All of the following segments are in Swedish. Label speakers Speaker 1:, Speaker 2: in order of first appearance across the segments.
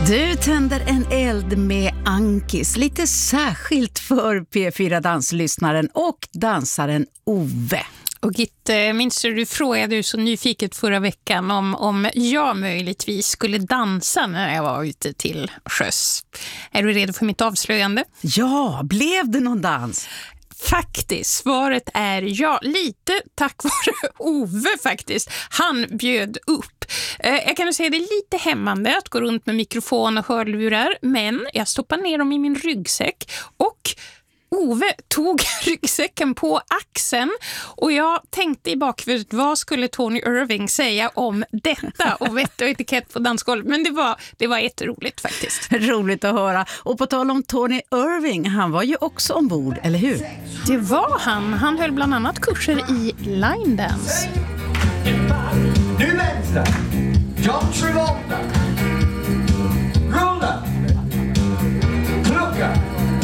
Speaker 1: Du tänder en eld med Ankis, lite särskilt för P4 Danslyssnaren och dansaren Ove.
Speaker 2: Och Gitte, minns du frågade ju så nyfiket förra veckan om jag möjligtvis skulle dansa när jag var ute till sjöss. Är du redo för mitt avslöjande?
Speaker 1: Ja, blev det någon dans?
Speaker 2: Faktiskt, svaret är ja, lite tack vare Ove faktiskt. Han bjöd upp. Jag kan säga det är lite hämmande att gå runt med mikrofon och hörlurar, men jag stoppar ner dem i min ryggsäck och Ove tog ryggsäcken på axeln och jag tänkte i bakhuvudet, vad skulle Tony Irving säga om detta och vett och etikett på dansgolvet? Men det var jätteroligt faktiskt.
Speaker 1: Roligt att höra. Och på tal om Tony Irving, han var ju också ombord, eller hur?
Speaker 2: Det var han. Han höll bland annat kurser i line dance.
Speaker 3: Nu vänster, John Travolta, rulla, klocka,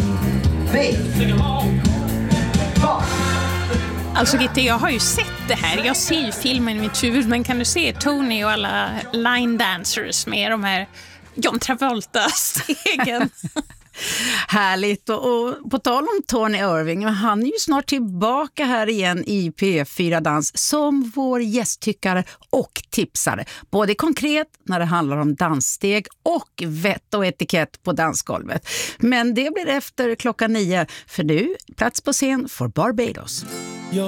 Speaker 2: Alltså Gitte, jag har ju sett det här. Jag ser ju filmen i mitt huvud, men kan du se Tony och alla line dancers med de här John Travolta-stegen?
Speaker 1: Härligt. Och på tal om Tony Irving, han är ju snart tillbaka här igen i P4 Dans som vår gästtyckare och tipsare. Både konkret när det handlar om danssteg och vett och etikett på dansgolvet. Men det blir efter 9:00, för nu plats på scen för Barbados.